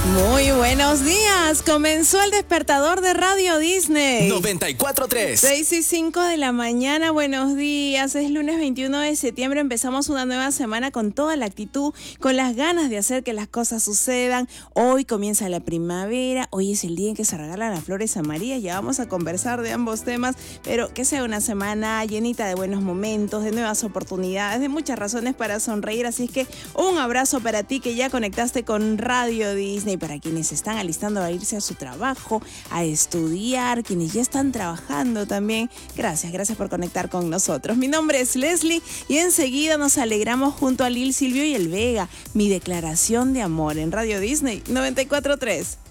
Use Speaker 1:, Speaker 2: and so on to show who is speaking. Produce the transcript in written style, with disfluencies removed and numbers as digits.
Speaker 1: Muy buenos días. Comenzó el despertador de Radio Disney.
Speaker 2: 94.3.
Speaker 1: 6:05 de la mañana. Buenos días. Es lunes 21 de septiembre. Empezamos una nueva semana con toda la actitud, con las ganas de hacer que las cosas sucedan. Hoy comienza la primavera. Hoy es el día en que se regalan las flores amarillas. Ya vamos a conversar de ambos temas, pero que sea una semana llenita de buenos momentos, de nuevas oportunidades, de muchas razones para sonreír. Así es que un abrazo para ti que ya conectaste con Radio Disney. Para quienes están alistando a irse a su trabajo, a estudiar, quienes ya están trabajando también. Gracias por conectar con nosotros. Mi nombre es Leslie y enseguida nos alegramos junto a Lil Silvio y el Vega. Mi declaración de amor en Radio Disney 94.3.